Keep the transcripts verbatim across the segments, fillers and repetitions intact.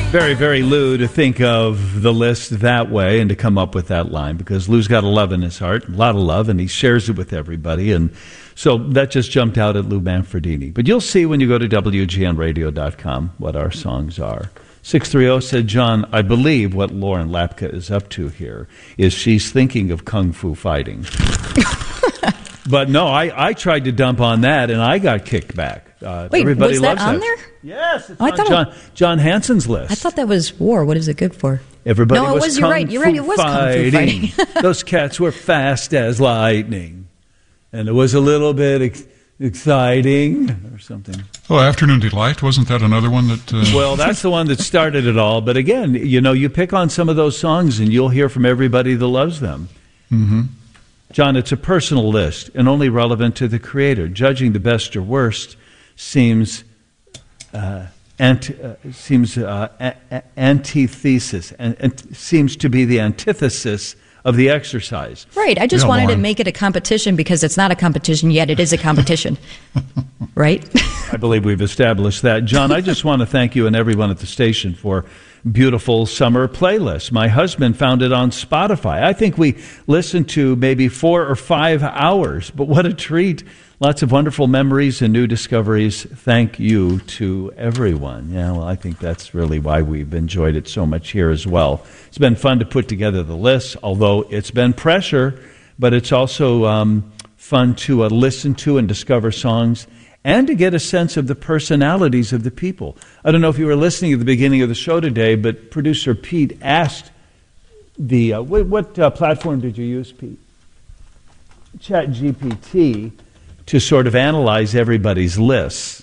Very, very Lou to think of the list that way and to come up with that line, because Lou's got a love in his heart, a lot of love, and he shares it with everybody. And so that just jumped out at Lou Manfredini. But you'll see when you go to W G N radio dot com what our songs are. six three zero said, John, I believe what Lauren Lapka is up to here is she's thinking of kung fu fighting. But no, I, I tried to dump on that, and I got kicked back. Uh, Wait, everybody was that loves on that. there? Yes, it's Oh, I on thought John, it- John Hanson's list. I thought that was war. What is it good for? Everybody no, it was, was. You're kung right. You're fu right. It was fighting. kung fu fighting. Those cats were fast as lightning, and it was a little bit ex- exciting or something. Oh, Afternoon Delight, wasn't that another one that? Uh... Well, that's the one that started it all. But again, you know, you pick on some of those songs, and you'll hear from everybody that loves them. Mm-hmm. John, it's a personal list and only relevant to the creator. Judging the best or worst seems uh, anti, uh, seems uh, a- a- antithesis and, and seems to be the antithesis of the exercise. Right. I just Yeah, wanted Lauren. to make it a competition because it's not a competition yet. It is a competition. Right? I believe we've established that. John, I just want to thank you and everyone at the station for beautiful summer playlists. My husband found it on Spotify. I think we listened to maybe four or five hours, but what a treat. Lots of wonderful memories and new discoveries. Thank you to everyone. Yeah, well, I think that's really why we've enjoyed it so much here as well. It's been fun to put together the list, although it's been pressure, but it's also um, fun to uh, listen to and discover songs and to get a sense of the personalities of the people. I don't know if you were listening at the beginning of the show today, but producer Pete asked the, uh, what, what uh, platform did you use, Pete? Chat G P T, to sort of analyze everybody's lists.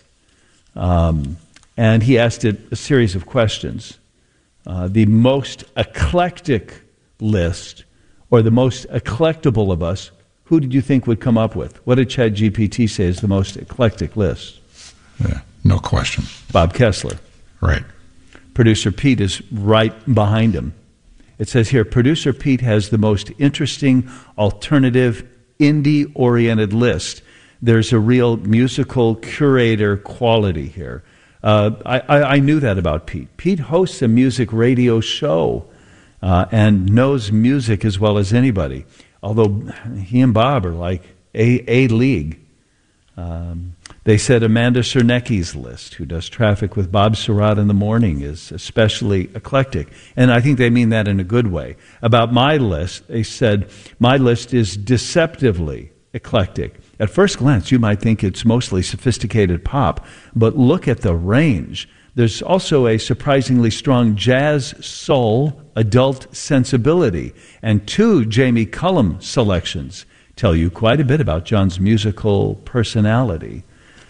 Um, and he asked it a series of questions. Uh, the most eclectic list, or the most eclectable of us, who did you think would come up with? What did Chat G P T say is the most eclectic list? Yeah, no question. Bob Kessler. Right. Producer Pete is right behind him. It says here, Producer Pete has the most interesting, alternative, indie-oriented list. There's a real musical curator quality here. Uh, I, I, I knew that about Pete. Pete hosts a music radio show uh, and knows music as well as anybody. Although he and Bob are like A, A league. Um, they said Amanda Cernecki's list, who does Traffic with Bob Surratt in the morning, is especially eclectic. And I think they mean that in a good way. About my list, they said, my list is deceptively eclectic. At first glance, you might think it's mostly sophisticated pop, but look at the range. There's also a surprisingly strong jazz, soul, adult sensibility, and two Jamie Cullum selections tell you quite a bit about John's musical personality.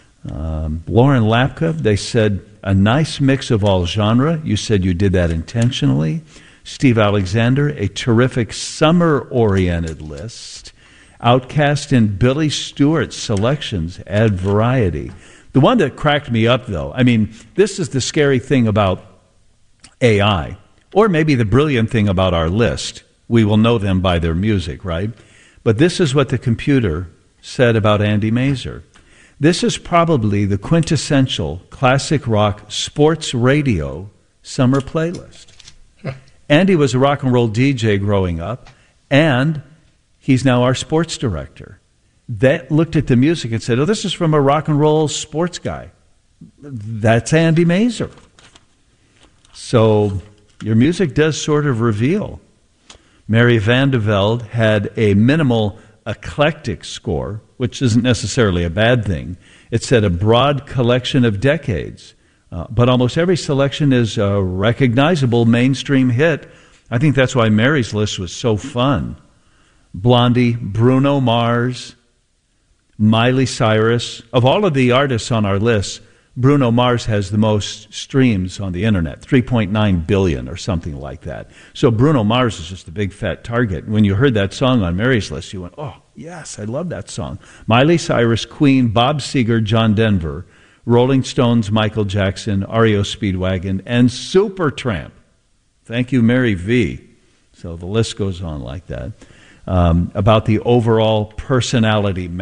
Um, Lauren Lapka, they said, a nice mix of all genre. You said you did that intentionally. Steve Alexander, a terrific summer-oriented list. Outkast and Billy Stewart selections add variety. The one that cracked me up, though, I mean, this is the scary thing about A I, or maybe the brilliant thing about our list. We will know them by their music, right? But this is what the computer said about Andy Mazer. This is probably the quintessential classic rock sports radio summer playlist. Andy was a rock and roll D J growing up, and he's now our sports director. That looked at the music and said, oh, this is from a rock and roll sports guy. That's Andy Mazer. So your music does sort of reveal. Mary Van de Velde had a minimal eclectic score, which isn't necessarily a bad thing. It said a broad collection of decades. Uh, but almost every selection is a recognizable mainstream hit. I think that's why Mary's list was so fun. Blondie, Bruno Mars, Miley Cyrus. Of all of the artists on our list, Bruno Mars has the most streams on the internet, three point nine billion or something like that. So Bruno Mars is just a big fat target. When you heard that song on Mary's list, you went, oh, yes, I love that song. Miley Cyrus, Queen, Bob Seger, John Denver, Rolling Stones, Michael Jackson, R E O Speedwagon, and Supertramp. Thank you, Mary V. So the list goes on like that. Um, about the overall personality